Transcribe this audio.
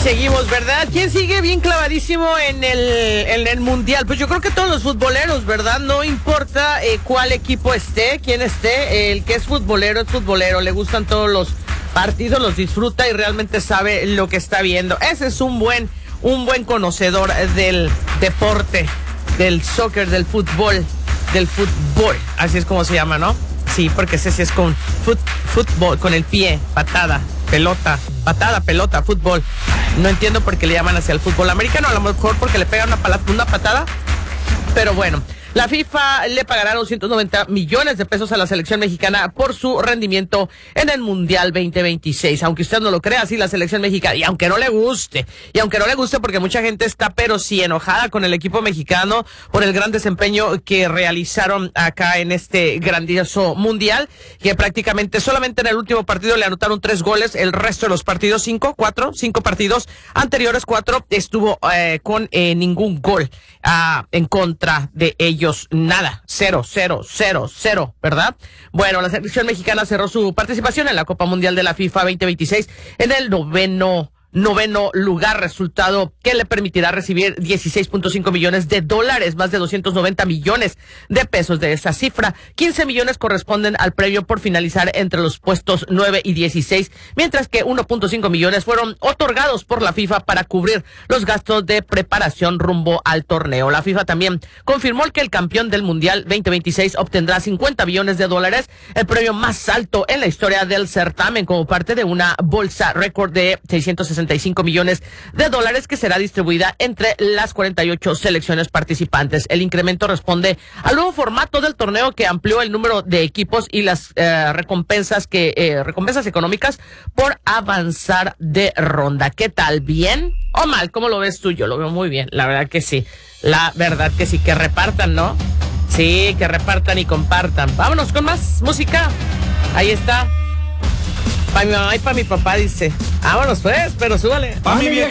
seguimos, ¿verdad? ¿Quién sigue bien clavadísimo en el Mundial? Pues yo creo que todos los futboleros, ¿verdad? No importa cuál equipo esté, quién esté, el que es futbolero, le gustan todos los partidos, los disfruta y realmente sabe lo que está viendo. Ese es un buen conocedor del deporte, del soccer, del fútbol, así es como se llama, ¿no? Sí, porque ese sí es con fútbol, con el pie, patada, pelota, fútbol. No entiendo por qué le llaman hacia el fútbol americano, a lo mejor porque le pegan una patada, pero bueno. La FIFA le pagará 290 millones de pesos a la selección mexicana por su rendimiento en el Mundial 2026. Aunque usted no lo crea, así la selección mexicana, y aunque no le guste porque mucha gente está pero sí enojada con el equipo mexicano por el gran desempeño que realizaron acá en este grandioso Mundial, que prácticamente solamente en el último partido le anotaron 3 goles, el resto de los partidos 5 partidos anteriores 4 estuvo con ningún gol en contra de ellos. Nada, 0, ¿verdad? Bueno, la selección mexicana cerró su participación en la Copa Mundial de la FIFA 2026 en el noveno lugar, resultado que le permitirá recibir 16.5 millones de dólares, más de 290 millones de pesos. De esa cifra, 15 millones corresponden al premio por finalizar entre los puestos 9 y 16, mientras que 1.5 millones fueron otorgados por la FIFA para cubrir los gastos de preparación rumbo al torneo. La FIFA también confirmó que el campeón del Mundial 2026 obtendrá 50 millones de dólares, el premio más alto en la historia del certamen, como parte de una bolsa récord de 665 millones de dólares que será distribuida entre las 48 selecciones participantes. El incremento responde al nuevo formato del torneo que amplió el número de equipos y las recompensas económicas por avanzar de ronda. ¿Qué tal? ¿Bien o mal? ¿Cómo lo ves tú? Yo lo veo muy bien, la verdad que sí. Que repartan, ¿no? Sí, que repartan y compartan. Vámonos con más música. Ahí está. Para mi mamá y para mi papá, dice. Vámonos pues, pero súbale. Pa' mi vieja